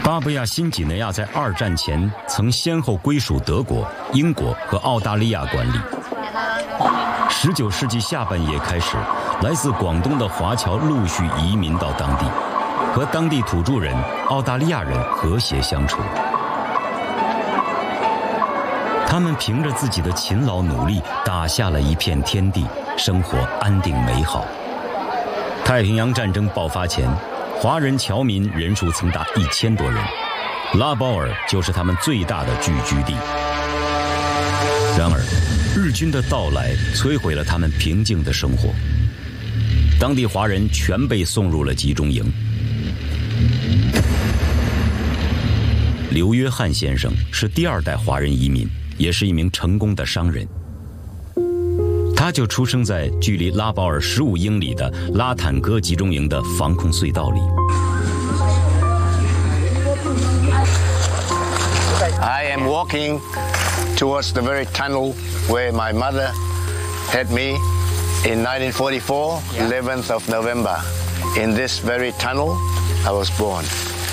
巴布亚新几内亚在2战前曾先后归属德国、英国和澳大利亚管理。19世纪下半叶开始，来自广东的华侨陆续移民到当地，和当地土著人、澳大利亚人和谐相处。他们凭着自己的勤劳努力，打下了一片天地，生活安定美好。太平洋战争爆发前，华人侨民人数曾达1000多人，拉包尔就是他们最大的聚居地。然而，日军的到来摧毁了他们平静的生活，当地华人全被送入了集中营。刘约翰先生是第2代华人移民，也是一名成功的商人。他就出生在距离拉包尔15英里的拉坦戈集中营的防空隧道里。 I am walking towards the very tunnel where my mother had me in 1944, 11th of November. In this very tunnel, I was born.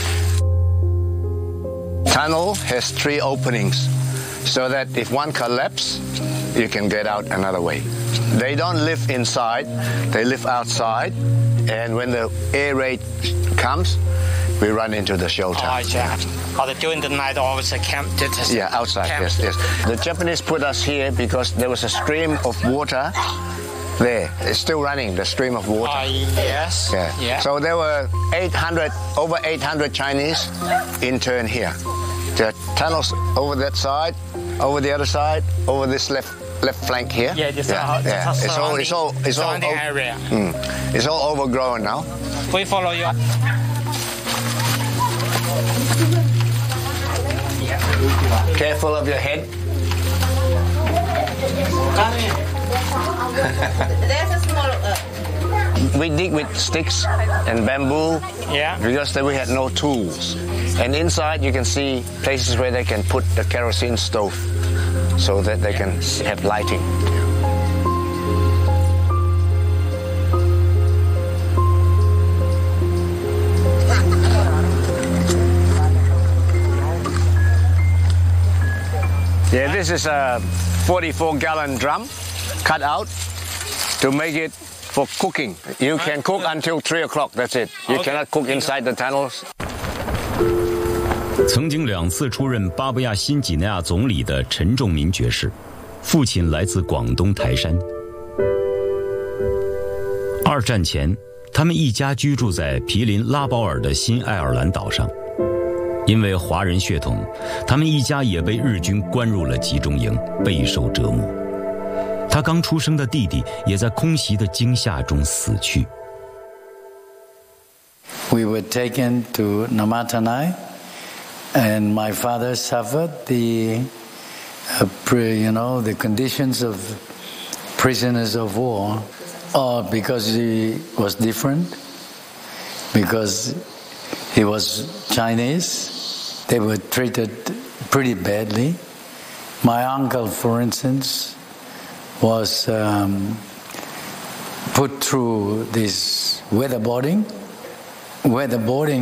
Tunnel has 3 openings, so that if one collapses, you can get out another way. They don't live inside, they live outside, and when the air raid comes, we run into the shelter. During the night, always camped. Yeah, outside, yes. The Japanese put us here because there was a stream of water there. It's still running, the stream of water. Yes. Yeah. So there were over 800 Chinese interned here. There are tunnels over that side, over the other side, over this left flank here. It's all surrounding area. It's all overgrown now. We follow you. Careful of your head. There's a small. We dig with sticks and bamboo. Because we had no tools. And inside you can see places where they can put the kerosene stove, so that they can have lighting. Yeah, this is a 44-gallon drum cut out to make it for cooking. You can cook until 3 o'clock, that's it. You cannot cook inside the tunnels. 曾经2次出任巴布亚新几内亚总理的陈仲民爵士，父亲来自广东台山。2战前，他们一家居住在毗邻拉包尔的新爱尔兰岛上。因为华人血统，他们一家也被日军关入了集中营，备受折磨。他刚出生的弟弟也在空袭的惊吓中死去。 We were taken to Namatanai, and my father suffered the conditions of prisoners of war, because he was different, because he was Chinese. They were treated pretty badly. My uncle, for instance, was put through this weatherboarding